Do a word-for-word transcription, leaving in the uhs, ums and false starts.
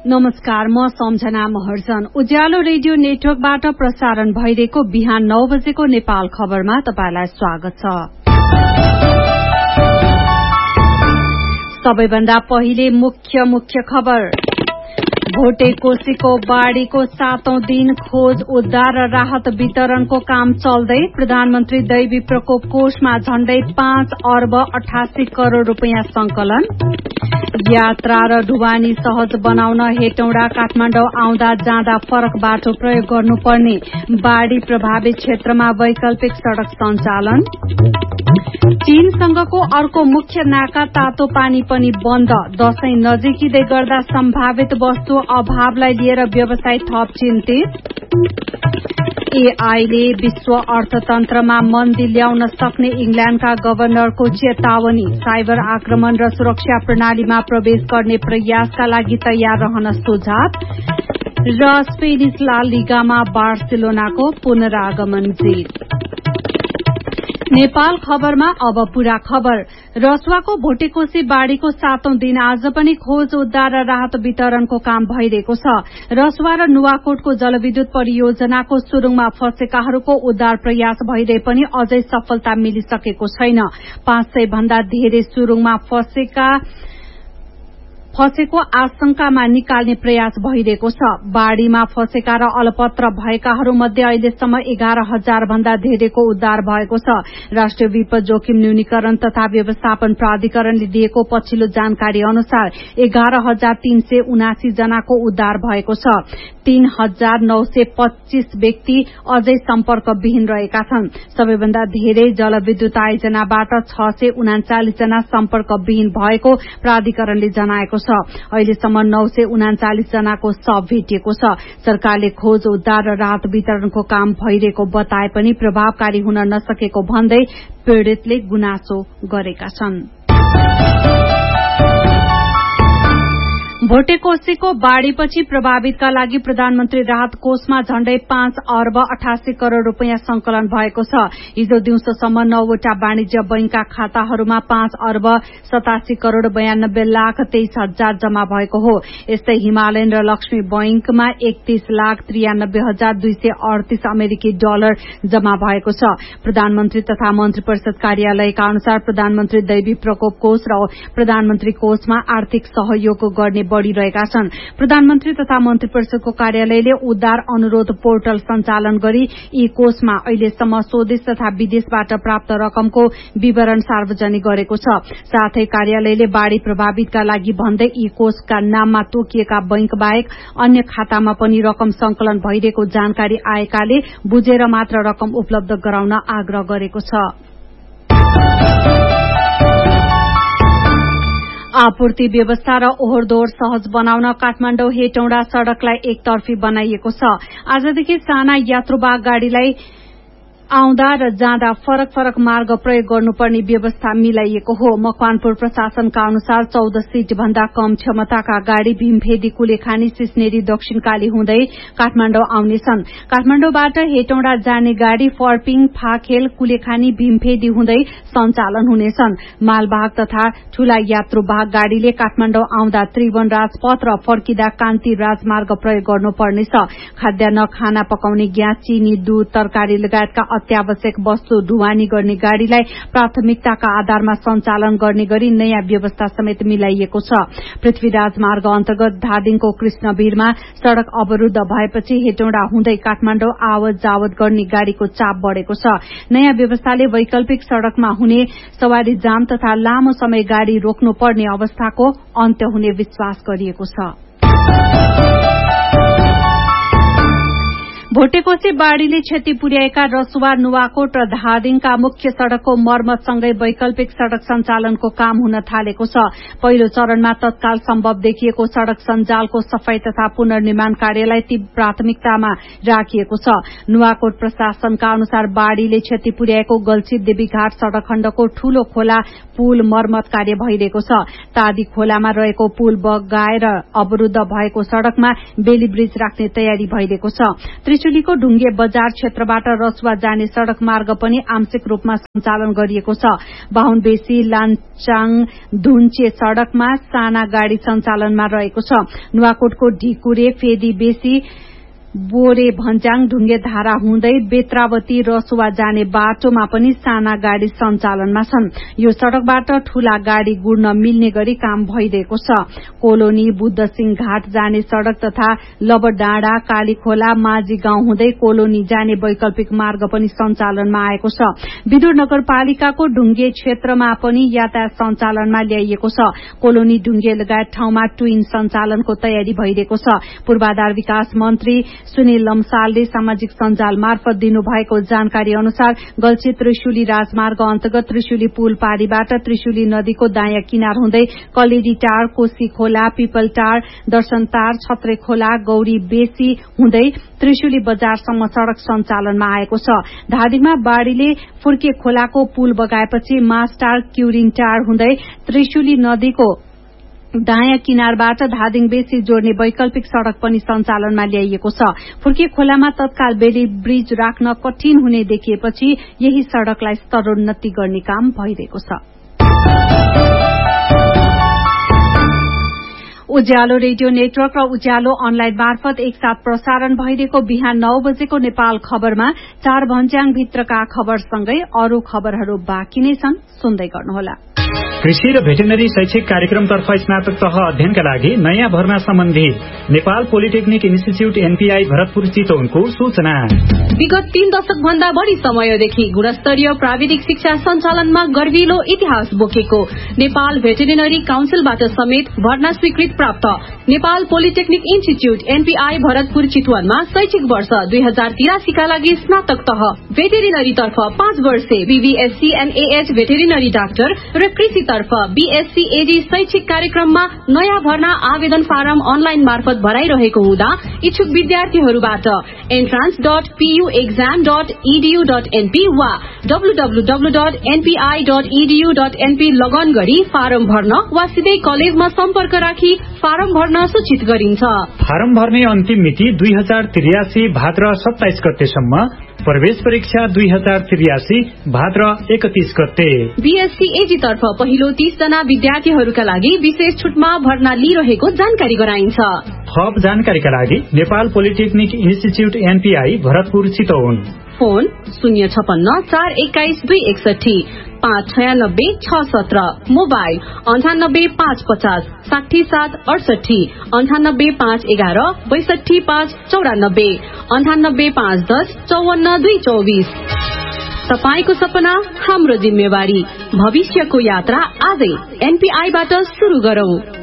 नमस्कार, म सम्झना महर्जन। उज्यालो रेडियो नेटवर्कबाट प्रसारण भइरहेको बिहान नौ बजेको नेपाल खबरमा तपाईलाई स्वागत छ। सबैभन्दा पहिले मुख्य मुख्य खबर। भोटे कोशीको बाढ़ीको सातौं दिन खोज उद्धार र राहत वितरणको काम चल्दै। प्रधानमन्त्री दैवी प्रकोप कोषमा झण्डै पाँच अर्ब अठासी करोड़ रूपियाँ संकलन। यात्रा र ढुवानी सहज बनाउन हेटौँडा काठमाडौँ आउँदा जाँदा फरक बाटो प्रयोग गर्नुपर्ने। बाढ़ी प्रभावित क्षेत्रमा वैकल्पिक सड़क सञ्चालन। चीनसँगको अर्को मुख्य नाका तातो पानी पनि बन्द। दशैं नजिकिँदै गर्दा सम्भावित वस्तु अभावलाई लिएर व्यवसायी थप चिन्तित। एआईले विश्व अर्थतन्त्रमा मन्दी ल्याउन सक्ने इंग्ल्याण्डका गवर्नरको चेतावनी। साइबर आक्रमण र सुरक्षा प्रणालीमा प्रवेश गर्ने प्रयासका लागि तयार रहन सुझाव। र स्पेनिश ला लिगामा बार्सिलोनाको पुनरागमन जित। नेपाल खबरमा अब पूरा खबर। रसुवाको भोटेकोशी बाढ़ीको सातौं दिन आज पनि खोज उद्धार र राहत वितरणको काम भइरहेको छ। रसुवा र नुवाकोटको जलविद्युत परियोजनाको सुरुङमा फँसेकाहरूको उद्धार प्रयास भइरहे पनि अझै सफलता मिलिसकेको छैन। पाँच सय भन्दा धेरै सुरुङमा फँसेका फँसेको आशंकामा निकाल्ने प्रयास भइरहेको छ। बाढ़ीमा फँसेका र अलपत्र भएकाहरू मध्ये अहिलेसम्म एघार हजार भन्दा धेरैको उद्धार भएको छ। राष्ट्रिय विपद जोखिम न्यूनीकरण तथा व्यवस्थापन प्राधिकरणले दिएको पछिल्लो जानकारी अनुसार एघार हजार तीन सय उनासी जनाको उद्धार भएको छ। तीन हजार नौ सय पच्चीस व्यक्ति अझै सम्पर्कविहीन रहेका छन्। सबैभन्दा धेरै जलविद्युत आयोजनाबाट छ सय उनाचालिस जना सम्पर्कविहीन भएको प्राधिकरणले जनाएको छ। अहिलेसम्म नौ सय उनाचालिस जनाको शव भेटिएको छ। सरकारले खोज उद्धार र राहत वितरणको काम भइरहेको बताए पनि प्रभावकारी हुन नसकेको भन्दै पीड़ितले गुनासो गरेका छन्। भोटेकोशीको बाढ़ीपछि प्रभावितका लागि प्रधानमन्त्री राहत कोषमा झण्डै पाँच अर्ब अठासी करोड़ रूपियाँ संकलन भएको छ। हिजो दिउँसोसम्म नौवटा वाणिज्य बैंकका खाताहरूमा पाँच अर्ब सतासी करोड़ बयानब्बे लाख तेइस हजार जम्मा भएको हो। यस्तै हिमालयन र लक्ष्मी बैंकमा एकतीस लाख त्रियानब्बे हजार दुई सय अडतीस अमेरिकी डलर जम्मा भएको छ। प्रधानमन्त्री तथा मन्त्री परिषद कार्यालयका अनुसार प्रधानमन्त्री दैवी प्रकोप कोष र प्रधानमन्त्री कोषमा आर्थिक सहयोग गर्ने बढ़िरहेका छन्। प्रधानमन्त्री तथा मन्त्री परिषदको कार्यालयले उद्धार अनुरोध पोर्टल सञ्चालन गरी यी कोषमा अहिलेसम्म स्वदेश तथा विदेशबाट प्राप्त रकमको विवरण सार्वजनिक गरेको छ। साथै कार्यालयले बाढ़ी प्रभावितका लागि भन्दै यी कोषका नाममा तोकिएका बैंक बाहेक अन्य खातामा पनि रकम संकलन भइरहेको जानकारी आएकाले बुझेर मात्र रकम उपलब्ध गराउन आग्रह गरेको छ। आपूर्ति व्यवस्था र ओहोरदोहोर सहज बनाउन काठमाडौँ हेटौँडा सड़कलाई एकतर्फी बनाइएको छ। आजदेखि साना यात्रुवाहक गाड़ीलाई आउँदा र जाँदा फरक फरक मार्ग प्रयोग गर्नुपर्ने व्यवस्था मिलाइएको हो। मकवानपुर प्रशासनका अनुसार चौध सीट भन्दा कम क्षमताका गाड़ी भीमफेदी कुलेखानी सिस्नेरी दक्षिणकाली हुँदै काठमाडौँ आउनेछन्। काठमाडौँबाट हेटौँडा जाने गाड़ी फर्पिङ फाखेल कुलेखानी भीमफेदी हुँदै सञ्चालन हुनेछन्। मालवाहक तथा ठूला यात्रुवाहक गाड़ीले काठमाडौँ आउँदा त्रिभुवन राजपथ र फर्किदा कान्ति राजमार्ग प्रयोग गर्नुपर्नेछ। खाद्यान्न, खाना पकाउने ग्यास, चिनी, दूध, तरकारी लगायतका अत्यावश्यक वस्तु ढुवानी गर्ने गाड़ीलाई प्राथमिकताका आधारमा सञ्चालन गर्ने गरी नयाँ व्यवस्था समेत मिलाइएको छ। पृथ्वीराज मार्ग अन्तर्गत धादिङको कृष्णवीरमा सड़क अवरूद्ध भएपछि हेटौँडा हुँदै काठमाडौँ आवत जावत गर्ने गाड़ीको चाप बढ़ेको छ। नयाँ व्यवस्थाले वैकल्पिक सड़कमा हुने सवारी जाम तथा लामो समय गाड़ी रोक्नुपर्ने अवस्थाको अन्त्य हुने विश्वास गरिएको छ। भोटेकोशी बाढ़ीले क्षति पुर्याएका रसुवा, नुवाकोट र धादिङका मुख्य सड़कको मर्मतसँगै वैकल्पिक सड़क सञ्चालनको काम हुन थालेको छ। पहिलो चरणमा तत्काल सम्भव देखिएको सड़क सञ्जालको सफाई तथा पुनर्निर्माण कार्यलाई ती प्राथमिकतामा राखिएको छ। नुवाकोट प्रशासनका अनुसार बाढ़ीले क्षति पुर्याएको गल्छी देवीघाट सड़क खण्डको ठूलो खोला पुल मर्मत कार्य भइरहेको छ। तादी खोलामा रहेको पुल बगाएर अवरूद्ध भएको सड़कमा बेली ब्रिज राख्ने तयारी भइरहेको छ। त्रिशुलीको ढुङ्गे बजार क्षेत्रबाट रसुवा जाने सड़क मार्ग पनि आंशिक रूपमा सञ्चालन गरिएको छ। बाहुनबेसी लान्चाङ धुन्चे सड़कमा साना गाड़ी सञ्चालनमा रहेको छ। नुवाकोटको ढिकुरे फेदी बेसी बोरे भन्जाङ ढुङ्गे धारा हुँदै बेत्रावती रसुवा जाने बाटोमा पनि साना गाड़ी सञ्चालनमा छन्। यो सड़कबाट ठूला गाड़ी गुड्न मिल्ने गरी काम भइरहेको छ। कोलोनी बुद्धसिंह घाट जाने सड़क तथा लबडाँडा कालीखोला माझी गाउँ हुँदै कोलोनी जाने वैकल्पिक मार्ग पनि सञ्चालनमा आएको छ। विदुर नगरपालिकाको ढुङ्गे क्षेत्रमा पनि यातायात सञ्चालनमा ल्याइएको छ। कोलोनी ढुङ्गे लगायत ठाउँमा ट्विन सञ्चालनको तयारी भइरहेको छ। पूर्वाधार विकास मन्त्री सुनिल लम्सालले सामाजिक सञ्जाल मार्फत दिनुभएको जानकारी अनुसार गल्छी त्रिशुली राजमार्ग अन्तर्गत त्रिशुली पुल पारीबाट त्रिशुली नदीको दायाँ किनार हुँदै कलेरी टार कोशी खोला पिपल टार दर्शन टार छत्रे खोला गौरी बेसी हुँदै त्रिशुली बजारसम्म सड़क सञ्चालनमा आएको छ। धादिङमा बाढ़ीले फुर्के खोलाको पुल बगाएपछि मास्टार क्युरिन टार हुँदै त्रिशुली नदीको दायाँ किनारबाट धादिङ बेसी जोड्ने वैकल्पिक सड़क पनि सञ्चालनमा ल्याइएको छ। फुर्के खोलामा तत्काल बेली ब्रिज राख्न कठिन हुने देखिएपछि यही सड़कलाई स्तरोन्नति गर्ने काम भइरहेको छ। उज्यालो रेडियो नेटवर्क र उज्यालो अनलाइन मार्फत एकसाथ प्रसारण भइरहेको बिहान नौ बजेको नेपाल खबरमा चार भन्ज्याङ भित्रका खबरसँगै अरू खबरहरू बाँकी नै छन्, सुन्दै गर्नुहोला। कृषि र भेटेरिनरी शैक्षिक कार्यक्रमतर्फ स्नातक तह अध्ययनका लागि नयाँ भर्ना सम्बन्धी Nepal polytechnic institute NPI Bharatpur चितवनको सूचना। विगत तीन दशक भन्दा बढ़ी समयदेखि गुणस्तरीय प्राविधिक शिक्षा सञ्चालनमा गर्विलो इतिहास बोकेको नेपाल भेटेरिनरी काउन्सिलबाट समेत भर्ना स्वीकृत प्राप्त Nepal polytechnic institute NPI Bharatpur चितवनमा शैक्षिक वर्ष दुई हजार तिरासी का लागि स्नातक तह भेटेरिनरी तर्फ पाँच वर्षे बीबीएससी एनएएच भेटेरिनरी डाक्टर र कृषि तर्फ बीएससी एजी शैक्षिक कार्यक्रममा नयाँ भर्ना आवेदन फारम अनलाइन मार्फत भराइरहेको हुँदा इच्छुक विद्यार्थीहरूबाट entrance dot PU exam dot EDU dot NP वा डब्लूडब्लूडब्लू dot NPI dot EDU dot NP लगन गरी फारम भर्न वा सिधै कलेजमा सम्पर्क राखी फारम भर्न सूचित गरिन्छ। फारम भर्ने अन्तिम मिति दुई हजार त्रियासी भाद्र सत्ताइस गतेसम्म, प्रवेश परीक्षा दुई हजार त्रियासी भाद्र एकतीस गते। बीएससी एजी तर्फ पहिलो तीस जना विद्यार्थीहरूका लागि विशेष छुटमा भर्ना लिइरहेको जानकारी गराइन्छ। थप जानकारीका लागि Nepal polytechnic institute NPI Bharatpur Chitwan, phone शून्य छपन्न चार एक्काइस दुई एकसठी पाँच छयानब्बे छ सत्र, मोबाइल अन्ठानब्बे पाँच पचास साठी सात अडसठी अन्ठानब्बे पाँच एघार बैसठी पाँच चौरानब्बे अन्ठानब्बे पाँच दस चौवन्न दुई चौबिस। तपाईको सपना हाम्रो जिम्मेवारी, भविष्यको यात्रा आजै एनपीआईबाट शुरू गरौं।